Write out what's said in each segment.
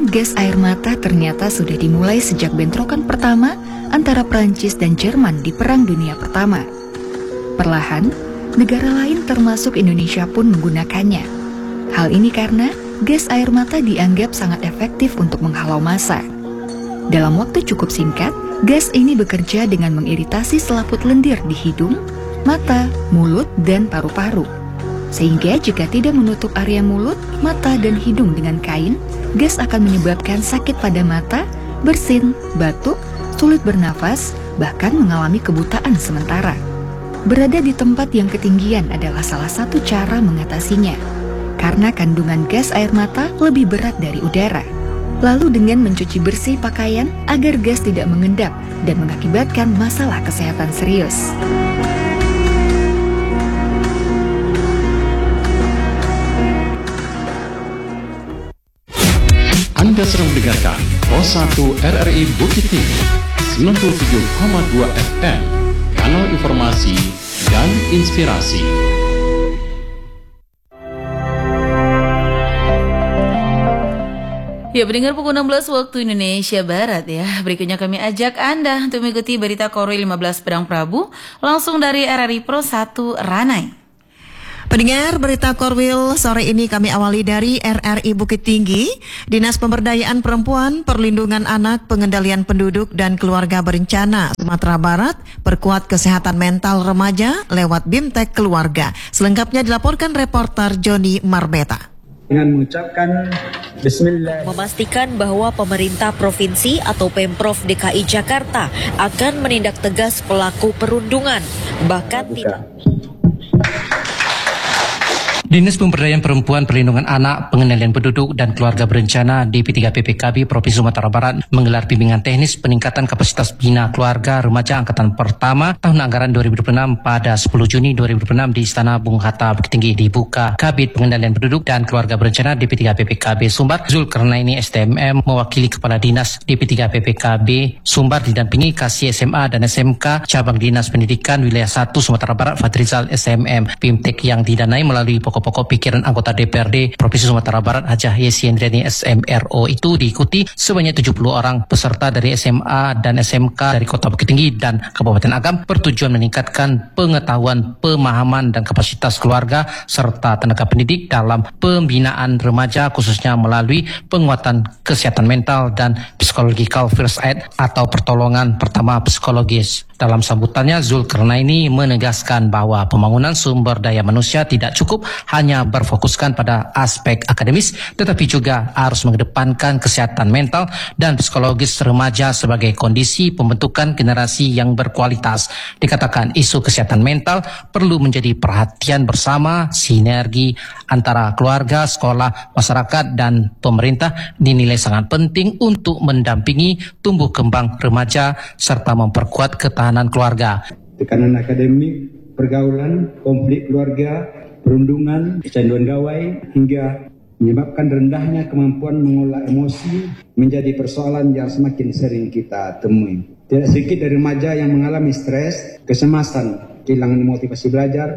gas air mata ternyata sudah dimulai sejak bentrokan pertama antara Prancis dan Jerman di Perang Dunia Pertama. Perlahan, negara lain termasuk Indonesia pun menggunakannya. Hal ini karena gas air mata dianggap sangat efektif untuk menghalau massa. Dalam waktu cukup singkat, gas ini bekerja dengan mengiritasi selaput lendir di hidung, mata, mulut, dan paru-paru. Sehingga jika tidak menutup area mulut, mata, dan hidung dengan kain, gas akan menyebabkan sakit pada mata, bersin, batuk, sulit bernafas, bahkan mengalami kebutaan sementara. Berada di tempat yang ketinggian adalah salah satu cara mengatasinya, karena kandungan gas air mata lebih berat dari udara. Lalu dengan mencuci bersih pakaian agar gas tidak mengendap dan mengakibatkan masalah kesehatan serius. Anda sedang mendengarkan Pro 1 RRI Bukit Tinggi 97,2 FM, kanal informasi dan inspirasi. Ya, pendengar pukul 16 waktu Indonesia Barat ya. Berikutnya kami ajak Anda untuk mengikuti berita Korwil 15 Pedang Prabu langsung dari RRI Pro 1 Ranai. Pendengar berita Korwil sore ini kami awali dari RRI Bukit Tinggi. Dinas Pemberdayaan Perempuan, Perlindungan Anak, Pengendalian Penduduk dan Keluarga Berencana Sumatera Barat perkuat kesehatan mental remaja lewat BIMTEK Keluarga. Selengkapnya dilaporkan reporter Joni Marbeta. Dengan mengucapkan Bismillah. Memastikan bahwa pemerintah provinsi atau Pemprov DKI Jakarta akan menindak tegas pelaku perundungan, bahkan tidak. Dinas Pemberdayaan Perempuan, Perlindungan Anak, Pengendalian Penduduk dan Keluarga Berencana D3 PPKB Provinsi Sumatera Barat menggelar bimbingan teknis peningkatan kapasitas bina keluarga remaja angkatan pertama tahun anggaran 2026 pada 10 Juni 2026 di Istana Bung Hatta Bukit Tinggi. Dibuka Kabid Pengendalian Penduduk dan Keluarga Berencana D3 PPKB Sumbar, Zulkarnaini STMM mewakili Kepala Dinas D3 PPKB Sumbar didampingi Kasih SMA dan SMK Cabang Dinas Pendidikan Wilayah 1 Sumatera Barat Fadrizal SMM. BIMTEK yang didanai melalui pokok pikiran anggota DPRD Provinsi Sumatera Barat Hajah Yesi Hendriani SMRO itu diikuti sebanyak 70 orang peserta dari SMA dan SMK dari Kota Bukit Tinggi dan Kabupaten Agam, bertujuan meningkatkan pengetahuan, pemahaman dan kapasitas keluarga serta tenaga pendidik dalam pembinaan remaja, khususnya melalui penguatan kesehatan mental dan psychological first aid atau pertolongan pertama psikologis. Dalam sambutannya, Zulkarnaini menegaskan bahwa pembangunan sumber daya manusia tidak cukup hanya berfokuskan pada aspek akademis, tetapi juga harus mengedepankan kesehatan mental dan psikologis remaja sebagai kondisi pembentukan generasi yang berkualitas. Dikatakan isu kesehatan mental perlu menjadi perhatian bersama, sinergi antara keluarga, sekolah, masyarakat, dan pemerintah dinilai sangat penting untuk mendampingi tumbuh kembang remaja serta memperkuat ketahanan keluarga. Tekanan akademik, pergaulan, konflik keluarga, perundungan, kecanduan gawai, hingga menyebabkan rendahnya kemampuan mengolah emosi menjadi persoalan yang semakin sering kita temui. Tidak sedikit dari remaja yang mengalami stres, kecemasan, kehilangan motivasi belajar,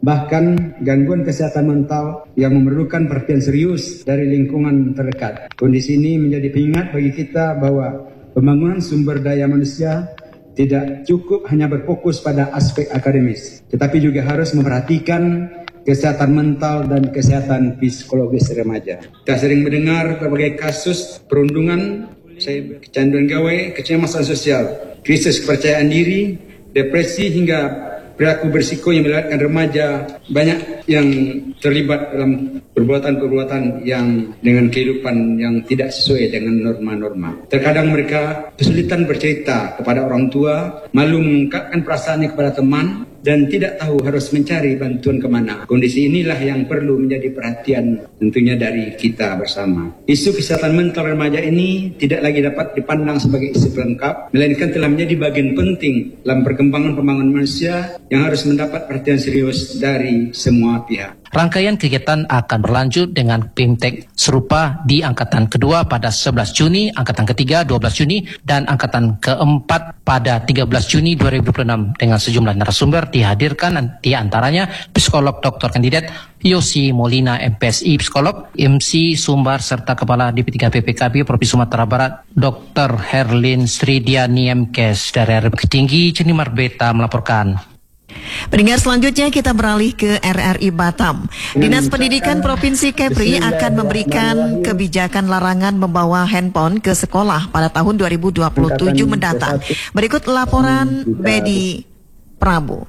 bahkan gangguan kesehatan mental yang memerlukan perhatian serius dari lingkungan terdekat. Kondisi ini menjadi pengingat bagi kita bahwa pembangunan sumber daya manusia tidak cukup hanya berfokus pada aspek akademis, tetapi juga harus memperhatikan kesehatan mental dan kesehatan psikologis remaja. Kita sering mendengar berbagai kasus perundungan, kecanduan gawai, kecemasan sosial, krisis kepercayaan diri, depresi hingga perilaku berisiko yang melibatkan remaja. Banyak yang terlibat dalam perbuatan-perbuatan yang dengan kehidupan yang tidak sesuai dengan norma-norma. Terkadang mereka kesulitan bercerita kepada orang tua, malu mengungkapkan perasaannya kepada teman, dan tidak tahu harus mencari bantuan kemana. Kondisi inilah yang perlu menjadi perhatian tentunya dari kita bersama. Isu kesehatan mental remaja ini tidak lagi dapat dipandang sebagai isu pelengkap, melainkan telah menjadi bagian penting dalam perkembangan pembangunan manusia yang harus mendapat perhatian serius dari semua semua pihak. Rangkaian kegiatan akan berlanjut dengan BIMTEK serupa di Angkatan Kedua pada 11 Juni, Angkatan Ketiga 12 Juni, dan Angkatan Keempat pada 13 Juni 2026 dengan sejumlah narasumber dihadirkan di antaranya psikolog Dr. Kandidat Yosi Molina MPSI Psikolog, MC Sumbar serta Kepala DP3 PPKB Provinsi Sumatera Barat Dr. Herlin Sridiani MKes dari RRI Bukit Tinggi, Jeni Marbeta melaporkan. Pendengar selanjutnya kita beralih ke RRI Batam. Dinas Pendidikan Provinsi Kepri akan memberikan kebijakan larangan membawa handphone ke sekolah pada tahun 2027 mendatang. Berikut laporan Bedi Prabu.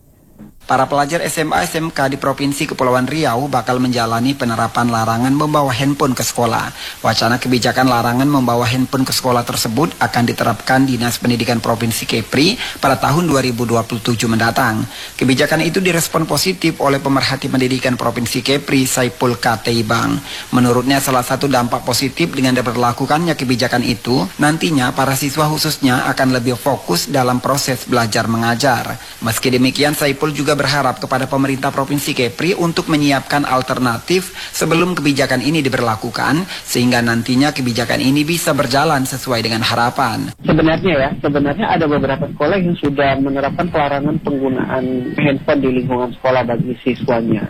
Para pelajar SMA SMK di Provinsi Kepulauan Riau bakal menjalani penerapan larangan membawa handphone ke sekolah. Wacana kebijakan larangan membawa handphone ke sekolah tersebut akan diterapkan Dinas Pendidikan Provinsi Kepri pada tahun 2027 mendatang. Kebijakan itu direspon positif oleh pemerhati pendidikan Provinsi Kepri, Saipul Kateibang. Menurutnya salah satu dampak positif dengan diberlakukannya kebijakan itu, nantinya para siswa khususnya akan lebih fokus dalam proses belajar mengajar. Meski demikian, Saipul juga berharap kepada pemerintah Provinsi Kepri untuk menyiapkan alternatif sebelum kebijakan ini diberlakukan, sehingga nantinya kebijakan ini bisa berjalan sesuai dengan harapan. Sebenarnya ada beberapa sekolah yang sudah menerapkan pelarangan penggunaan handphone di lingkungan sekolah bagi siswanya.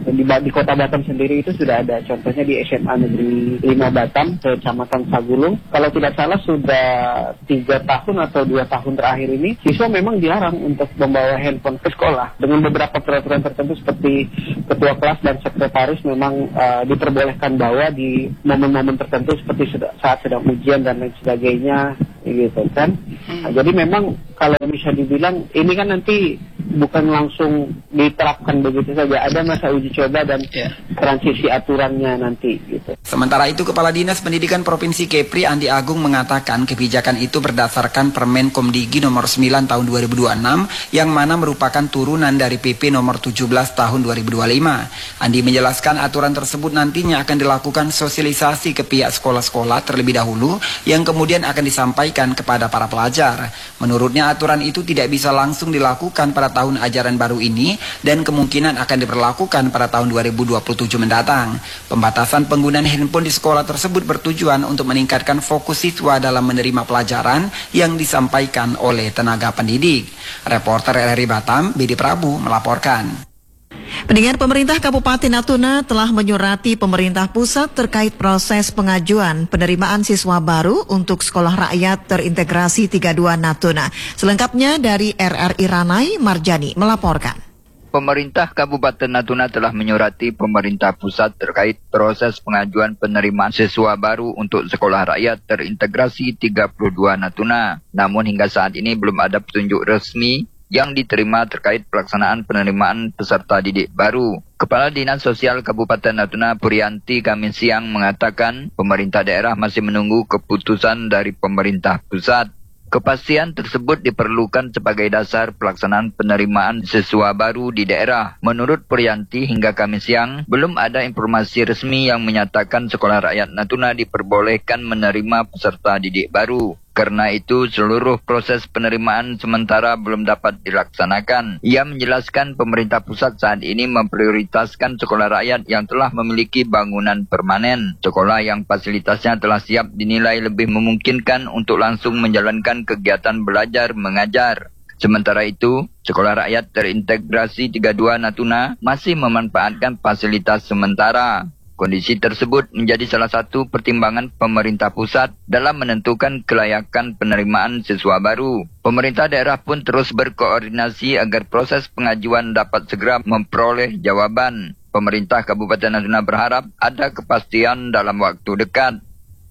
Di Kota Batam sendiri itu sudah ada, contohnya di SMA Negeri 5 Batam, Kecamatan Sagulung. Kalau tidak salah sudah 3 tahun atau 2 tahun terakhir ini, siswa memang dilarang untuk membawa handphone ke sekolah. Dengan beberapa peraturan tertentu seperti ketua kelas dan sekretaris memang diperbolehkan bawa di momen-momen tertentu seperti saat sedang ujian dan lain sebagainya, gitu kan. Jadi memang kalau bisa dibilang ini kan nanti bukan langsung diterapkan begitu saja, ada masa uji coba dan transisi aturannya nanti, gitu. Sementara itu, Kepala Dinas Pendidikan Provinsi Kepri Andi Agung mengatakan kebijakan itu berdasarkan Permen Komdigi nomor 9 tahun 2026 yang mana merupakan turunan dari PP nomor 17 tahun 2025. Andi menjelaskan aturan tersebut nantinya akan dilakukan sosialisasi ke pihak sekolah-sekolah terlebih dahulu yang kemudian akan disampaikan kepada para pelajar. Menurutnya aturan itu tidak bisa langsung dilakukan pada tahun ajaran baru ini dan kemungkinan akan diberlakukan pada tahun 2027 mendatang. Pembatasan penggunaan handphone di sekolah tersebut bertujuan untuk meningkatkan fokus siswa dalam menerima pelajaran yang disampaikan oleh tenaga pendidik. Reporter RRI Batam, Bedi Prabu melaporkan. Pendengar, pemerintah Kabupaten Natuna telah menyurati pemerintah pusat terkait proses pengajuan penerimaan siswa baru untuk Sekolah Rakyat Terintegrasi 32 Natuna. Selengkapnya dari RRI Ranai, Marjani melaporkan. Pemerintah Kabupaten Natuna telah menyurati pemerintah pusat terkait proses pengajuan penerimaan siswa baru untuk Sekolah Rakyat Terintegrasi 32 Natuna. Namun hingga saat ini belum ada petunjuk resmi yang diterima terkait pelaksanaan penerimaan peserta didik baru. Kepala Dinas Sosial Kabupaten Natuna Purianti Kamis siang mengatakan pemerintah daerah masih menunggu keputusan dari pemerintah pusat. Kepastian tersebut diperlukan sebagai dasar pelaksanaan penerimaan siswa baru di daerah. Menurut Purianti, hingga Kamis siang belum ada informasi resmi yang menyatakan Sekolah Rakyat Natuna diperbolehkan menerima peserta didik baru. Karena itu, seluruh proses penerimaan sementara belum dapat dilaksanakan. Ia menjelaskan pemerintah pusat saat ini memprioritaskan sekolah rakyat yang telah memiliki bangunan permanen. Sekolah yang fasilitasnya telah siap dinilai lebih memungkinkan untuk langsung menjalankan kegiatan belajar mengajar. Sementara itu, Sekolah Rakyat Terintegrasi 32 Natuna masih memanfaatkan fasilitas sementara. Kondisi tersebut menjadi salah satu pertimbangan pemerintah pusat dalam menentukan kelayakan penerimaan siswa baru. Pemerintah daerah pun terus berkoordinasi agar proses pengajuan dapat segera memperoleh jawaban. Pemerintah Kabupaten Natuna berharap ada kepastian dalam waktu dekat.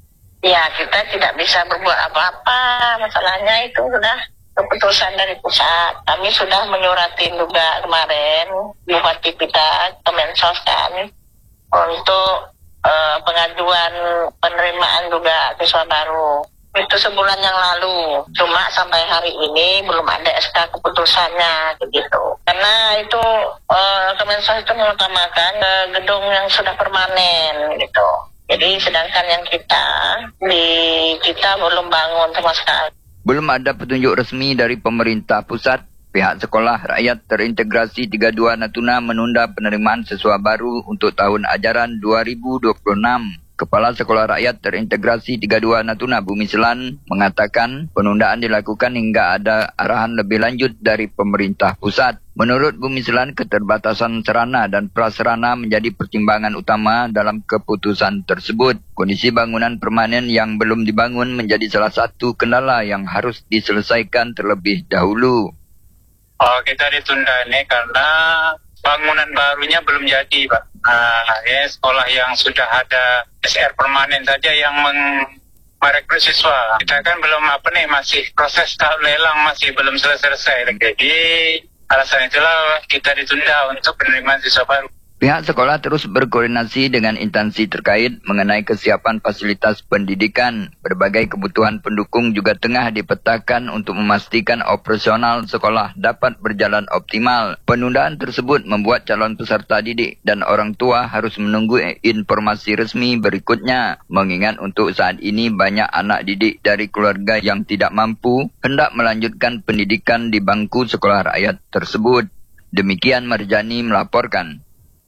Ya, kita tidak bisa berbuat apa-apa. Masalahnya itu sudah keputusan dari pusat. Kami sudah menyuratin juga kemarin Bupati kita, Kemensos kan, untuk pengajuan penerimaan juga siswa baru. Itu sebulan yang lalu. Cuma sampai hari ini belum ada SK keputusannya begitu. Karena itu Kemensos itu mengutamakan gedung yang sudah permanen gitu. Jadi sedangkan yang kita belum bangun sama sekali. Belum ada petunjuk resmi dari pemerintah pusat. pihak sekolah rakyat terintegrasi 32 Natuna menunda penerimaan siswa baru untuk tahun ajaran 2026. Kepala Sekolah Rakyat Terintegrasi 32 Natuna Bumi Selan mengatakan penundaan dilakukan hingga ada arahan lebih lanjut dari pemerintah pusat. Menurut Bumi Selan, keterbatasan sarana dan prasarana menjadi pertimbangan utama dalam keputusan tersebut. Kondisi bangunan permanen yang belum dibangun menjadi salah satu kendala yang harus diselesaikan terlebih dahulu. Kita ditunda ini karena bangunan barunya belum jadi, Pak. Sekolah yang sudah ada SR permanen saja yang merekrut siswa. Kita kan belum masih proses tahap lelang masih belum selesai. Jadi alasan itulah kita ditunda untuk penerimaan siswa baru. Pihak sekolah terus berkoordinasi dengan instansi terkait mengenai kesiapan fasilitas pendidikan. Berbagai kebutuhan pendukung juga tengah dipetakan untuk memastikan operasional sekolah dapat berjalan optimal. Penundaan tersebut membuat calon peserta didik dan orang tua harus menunggu informasi resmi berikutnya. Mengingat untuk saat ini banyak anak didik dari keluarga yang tidak mampu hendak melanjutkan pendidikan di bangku sekolah rakyat tersebut. Demikian Marjani melaporkan.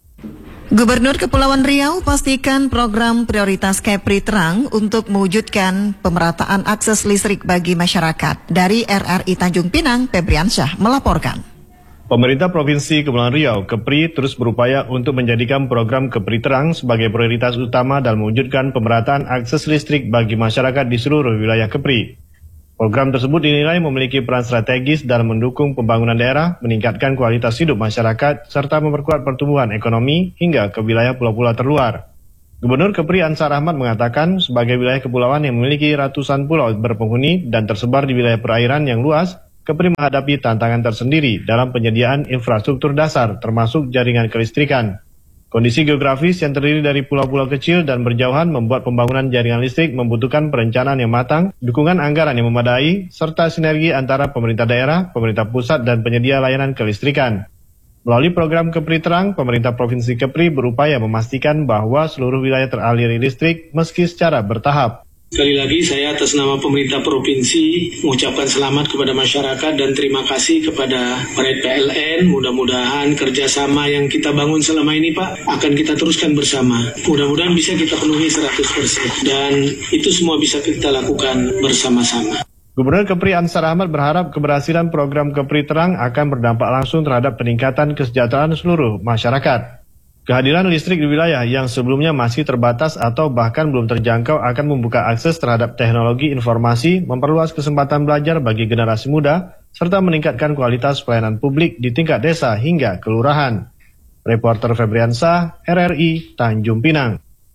Gubernur Kepulauan Riau pastikan program prioritas Kepri terang untuk mewujudkan pemerataan akses listrik bagi masyarakat. Dari RRI Tanjung Pinang, Febriansyah melaporkan. Pemerintah Provinsi Kepulauan Riau, Kepri, terus berupaya untuk menjadikan program Kepri Terang sebagai prioritas utama dalam mewujudkan pemerataan akses listrik bagi masyarakat di seluruh wilayah Kepri. Program tersebut dinilai memiliki peran strategis dalam mendukung pembangunan daerah, meningkatkan kualitas hidup masyarakat, serta memperkuat pertumbuhan ekonomi hingga ke wilayah pulau-pulau terluar. Gubernur Kepri Ansar Ahmad mengatakan, sebagai wilayah kepulauan yang memiliki ratusan pulau berpenghuni dan tersebar di wilayah perairan yang luas, Kepri menghadapi tantangan tersendiri dalam penyediaan infrastruktur dasar, termasuk jaringan kelistrikan. Kondisi geografis yang terdiri dari pulau-pulau kecil dan berjauhan membuat pembangunan jaringan listrik membutuhkan perencanaan yang matang, dukungan anggaran yang memadai, serta sinergi antara pemerintah daerah, pemerintah pusat, dan penyedia layanan kelistrikan. Melalui program Kepri Terang, pemerintah Provinsi Kepri berupaya memastikan bahwa seluruh wilayah teraliri listrik meski secara bertahap. Sekali lagi saya atas nama pemerintah provinsi mengucapkan selamat kepada masyarakat dan terima kasih kepada Red PLN. Mudah-mudahan kerjasama yang kita bangun selama ini Pak akan kita teruskan bersama. Mudah-mudahan bisa kita penuhi 100% dan itu semua bisa kita lakukan bersama-sama. Gubernur Kepri Ansar Ahmad berharap keberhasilan program Kepri Terang akan berdampak langsung terhadap peningkatan kesejahteraan seluruh masyarakat. Kehadiran listrik di wilayah yang sebelumnya masih terbatas atau bahkan belum terjangkau akan membuka akses terhadap teknologi informasi, memperluas kesempatan belajar bagi generasi muda, serta meningkatkan kualitas pelayanan publik di tingkat desa hingga kelurahan. Reporter Febriansyah, RRI, Tanjung Pinang.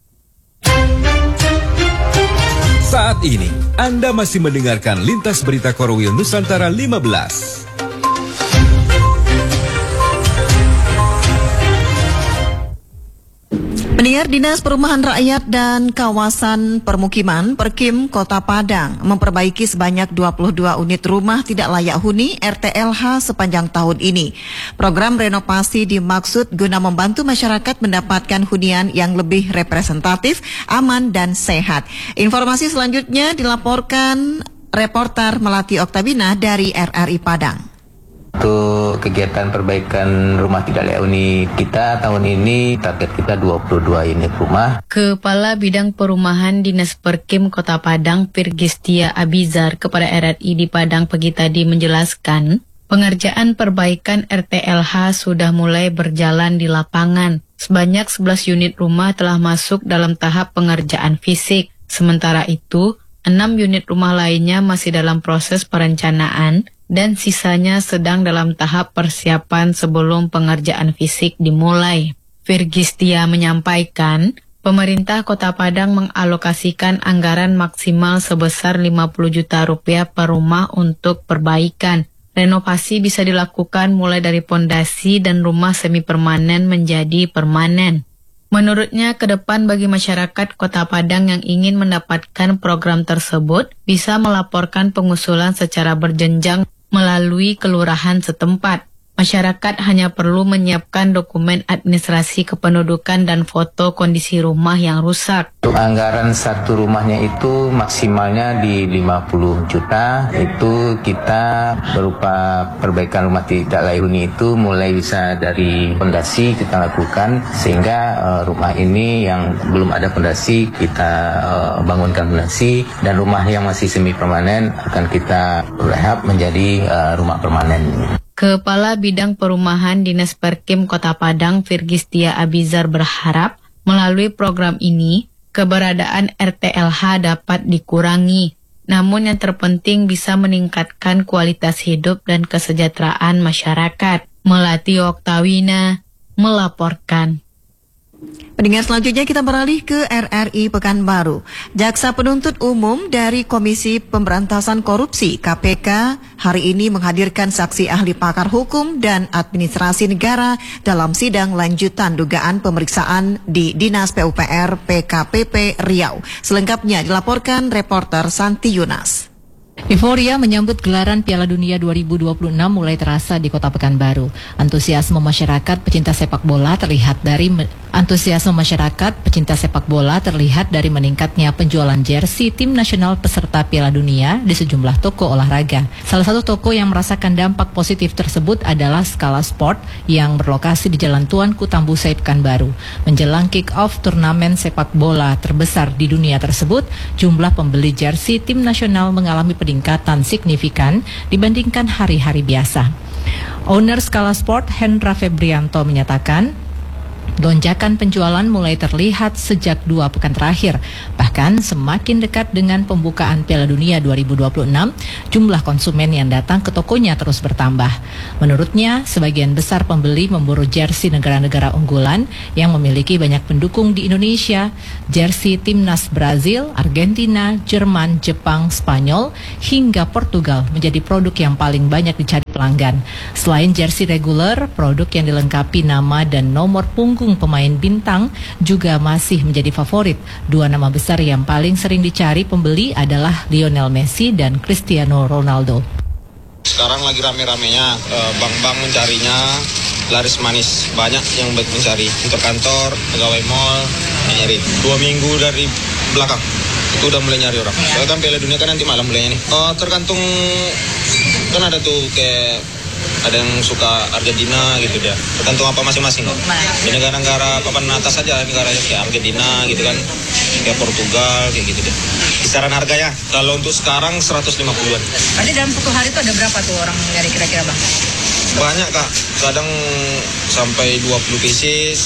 Saat ini, Anda masih mendengarkan Lintas Berita Korwil Nusantara 15. Pendengar, Dinas Perumahan Rakyat dan Kawasan Permukiman Perkim Kota Padang memperbaiki sebanyak 22 unit rumah tidak layak huni RTLH sepanjang tahun ini. Program renovasi dimaksud guna membantu masyarakat mendapatkan hunian yang lebih representatif, aman, dan sehat. Informasi selanjutnya dilaporkan reporter Melati Oktabina dari RRI Padang. Untuk kegiatan perbaikan rumah tidak layak huni kita tahun ini target kita 22 unit rumah. Kepala Bidang Perumahan Dinas Perkim Kota Padang Firgistia Abizar kepada RRI di Padang pagi tadi menjelaskan, pengerjaan perbaikan RTLH sudah mulai berjalan di lapangan. Sebanyak 11 unit rumah telah masuk dalam tahap pengerjaan fisik. Sementara itu, 6 unit rumah lainnya masih dalam proses perencanaan dan sisanya sedang dalam tahap persiapan sebelum pengerjaan fisik dimulai. Firgistia menyampaikan, pemerintah Kota Padang mengalokasikan anggaran maksimal sebesar 50 juta rupiah per rumah untuk perbaikan. Renovasi bisa dilakukan mulai dari pondasi dan rumah semi permanen menjadi permanen. Menurutnya, ke depan bagi masyarakat Kota Padang yang ingin mendapatkan program tersebut bisa melaporkan pengusulan secara berjenjang melalui kelurahan setempat. Masyarakat hanya perlu menyiapkan dokumen administrasi kependudukan dan foto kondisi rumah yang rusak. Untuk anggaran satu rumahnya itu maksimalnya di 50 juta. Itu kita berupa perbaikan rumah tidak layak huni itu mulai bisa dari fondasi kita lakukan, sehingga rumah ini yang belum ada fondasi kita bangunkan fondasi, dan rumah yang masih semi permanen akan kita rehab menjadi rumah permanen. Kepala Bidang Perumahan Dinas Perkim Kota Padang Virgistia Abizar berharap melalui program ini keberadaan RTLH dapat dikurangi. Namun yang terpenting bisa meningkatkan kualitas hidup dan kesejahteraan masyarakat. Melati Oktawina melaporkan. Pendengar, selanjutnya kita beralih ke RRI Pekanbaru. Jaksa Penuntut Umum dari Komisi Pemberantasan Korupsi KPK hari ini menghadirkan saksi ahli pakar hukum dan administrasi negara dalam sidang lanjutan dugaan pemeriksaan di Dinas PUPR PKPP Riau. Selengkapnya dilaporkan reporter Santi Yunas. Euforia menyambut gelaran Piala Dunia 2026 mulai terasa di Kota Pekanbaru. Antusiasme masyarakat pecinta sepak bola terlihat dari meningkatnya penjualan jersey tim nasional peserta Piala Dunia di sejumlah toko olahraga. Salah satu toko yang merasakan dampak positif tersebut adalah Skala Sport yang berlokasi di Jalan Tuanku Tambusai Pekanbaru. Menjelang kick-off turnamen sepak bola terbesar di dunia tersebut, jumlah pembeli jersey tim nasional mengalami peningkatan signifikan dibandingkan hari-hari biasa. Owner Skala Sport, Hendra Febrianto, menyatakan lonjakan penjualan mulai terlihat sejak 2 pekan terakhir. Bahkan semakin dekat dengan pembukaan Piala Dunia 2026, jumlah konsumen yang datang ke tokonya terus bertambah. Menurutnya, sebagian besar pembeli memburu jersey negara-negara unggulan yang memiliki banyak pendukung di Indonesia. Jersey timnas Brazil, Argentina, Jerman, Jepang, Spanyol, hingga Portugal menjadi produk yang paling banyak dicari pelanggan. Selain jersey reguler, produk yang dilengkapi nama dan nomor punggung pemain bintang juga masih menjadi favorit. Dua nama besar yang paling sering dicari pembeli adalah Lionel Messi dan Cristiano Ronaldo. Sekarang lagi rame-ramenya, bank-bank mencarinya, laris manis, banyak yang mencari untuk kantor, pegawai mall, nyari. 2 minggu dari belakang itu udah mulai nyari orang. Soalnya kan Piala Dunia kan nanti malam mulainya nih. Tergantung, kan ada tuh kayak ada yang suka Argentina gitu dia. Tergantung apa masing-masing. Di negara-negara papan atas aja, negara kayak Argentina gitu kan, kayak Portugal kayak gitu deh. Kisaran harganya kalau untuk sekarang 150-an. Berarti dalam satu hari itu ada berapa tuh orang nyari kira-kira, Bang? Banyak, Kak. Kadang sampai 20 pieces,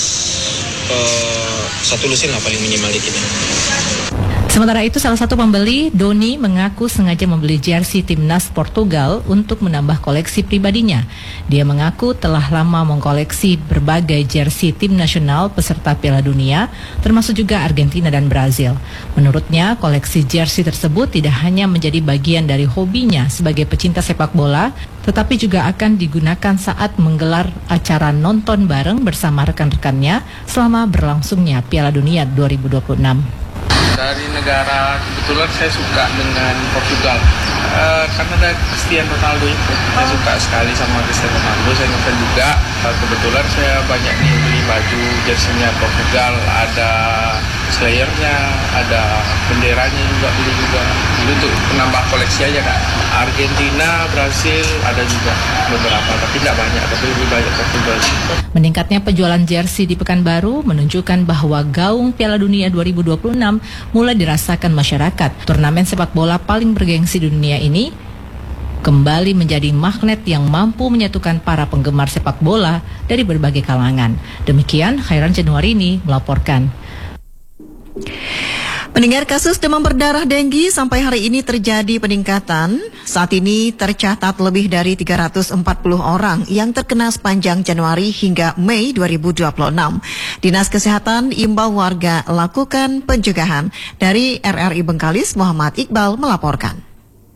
1 lusin lah paling minimal dikit. Sementara itu, salah satu pembeli, Doni, mengaku sengaja membeli jersey timnas Portugal untuk menambah koleksi pribadinya. Dia mengaku telah lama mengkoleksi berbagai jersey tim nasional peserta Piala Dunia, termasuk juga Argentina dan Brazil. Menurutnya, koleksi jersey tersebut tidak hanya menjadi bagian dari hobinya sebagai pecinta sepak bola, tetapi juga akan digunakan saat menggelar acara nonton bareng bersama rekan-rekannya selama berlangsungnya Piala Dunia 2026. Dari negara, kebetulan saya suka dengan Portugal karena ada Cristiano Ronaldo itu. Saya suka sekali sama Cristiano Ronaldo. Saya ngefans juga. Kebetulan saya banyak nih beli baju jersey-nya Portugal. Ada slayernya, ada benderanya juga beli juga. Jadi untuk menambah koleksi aja, Kak. Argentina, Brazil ada juga beberapa, tapi tidak banyak, tapi lebih banyak Portugal. Meningkatnya penjualan jersey di Pekanbaru menunjukkan bahwa gaung Piala Dunia 2026 mulai dirasakan masyarakat. Turnamen sepak bola paling bergengsi di dunia ini kembali menjadi magnet yang mampu menyatukan para penggemar sepak bola dari berbagai kalangan. Demikian Khairan Januarini melaporkan. Pendengar, kasus demam berdarah denggi sampai hari ini terjadi peningkatan. Saat ini tercatat lebih dari 340 orang yang terkena sepanjang Januari hingga Mei 2026. Dinas Kesehatan imbau warga lakukan pencegahan. Dari RRI Bengkalis, Muhammad Iqbal melaporkan.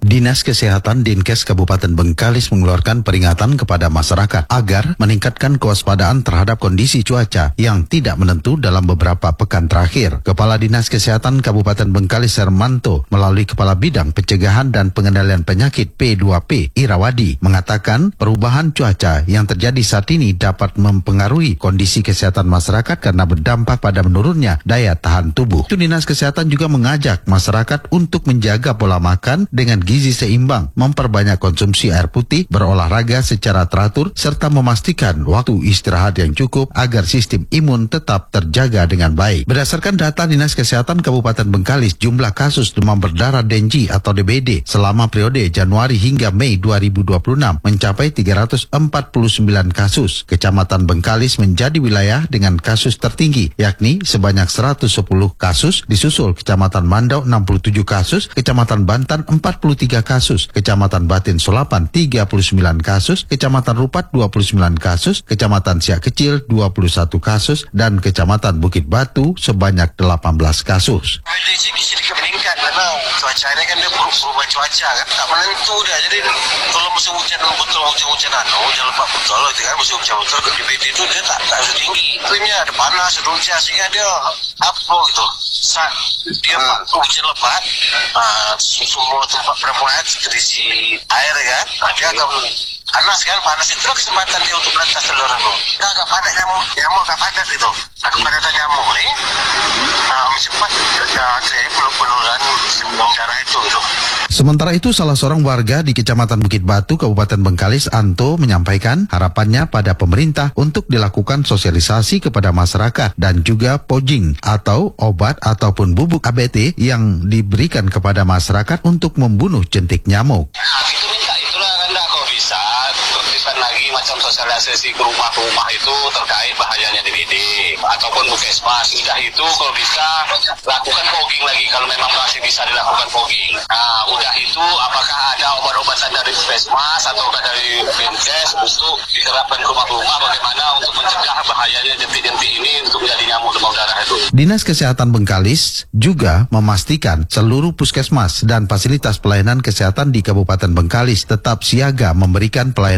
Dinas Kesehatan Dinkes Kabupaten Bengkalis mengeluarkan peringatan kepada masyarakat agar meningkatkan kewaspadaan terhadap kondisi cuaca yang tidak menentu dalam beberapa pekan terakhir. Kepala Dinas Kesehatan Kabupaten Bengkalis Hermanto melalui Kepala Bidang Pencegahan dan Pengendalian Penyakit P2P Irawadi mengatakan perubahan cuaca yang terjadi saat ini dapat mempengaruhi kondisi kesehatan masyarakat karena berdampak pada menurunnya daya tahan tubuh. Dinas Kesehatan juga mengajak masyarakat untuk menjaga pola makan dengan gizi seimbang, memperbanyak konsumsi air putih, berolahraga secara teratur, serta memastikan waktu istirahat yang cukup agar sistem imun tetap terjaga dengan baik. Berdasarkan data Dinas Kesehatan Kabupaten Bengkalis, jumlah kasus demam berdarah Dengue atau DBD selama periode Januari hingga Mei 2026 mencapai 349 kasus. Kecamatan Bengkalis menjadi wilayah dengan kasus tertinggi, yakni sebanyak 110 kasus, disusul Kecamatan Mandau 67 kasus, Kecamatan Bantan 43 kasus, Kecamatan Batin Solapan 39 kasus, Kecamatan Rupat 29 kasus, Kecamatan Siak Kecil 21 kasus, dan Kecamatan Bukit Batu sebanyak 18 kasus. Prediksi sedikit meningkat karena cuaca ini kan dia berubah cuaca kan, tak menentu dia. Jadi kalau musim hujan betul hujan-hujanan, hujan lebat betul itu kan musim hujan betul, di BD itu dia tak setinggi. Iklimnya ada panas, ada hujan sehingga dia apa gitu. Saat dia hujan lebat, semua tempat perempuan terisi air kan, dia agak panas kan, panas itu kesempatan dia untuk menetas telur itu. Dia agak padat nyamuk agak padat itu. Kepadatan nyamuk ni cepat terjadi penularan darah itu gitu. Sementara itu, salah seorang warga di Kecamatan Bukit Batu, Kabupaten Bengkalis, Anto, menyampaikan harapannya pada pemerintah untuk dilakukan sosialisasi kepada masyarakat dan juga pojing atau obat ataupun bubuk ABT yang diberikan kepada masyarakat untuk membunuh jentik nyamuk. Itu minta itulah kan kok bisa tertibkan lagi macam sosialisasi ke rumah-rumah itu terkait bahayanya DBD ataupun puskesmas. Sudah itu kalau bisa lakukan fogging lagi kalau memang masih bisa dilakukan fogging. Nah, udah itu apakah ada obat-obatan dari puskesmas atau dari Dinkes untuk diterapkan ke rumah-rumah bagaimana untuk mencegah bahayanya jentik-jentik ini untuk menjadi nyamuk demam darah itu. Dinas Kesehatan Bengkalis juga memastikan seluruh puskesmas dan fasilitas pelayanan kesehatan di Kabupaten Bengkalis tetap siaga memberikan pelayanan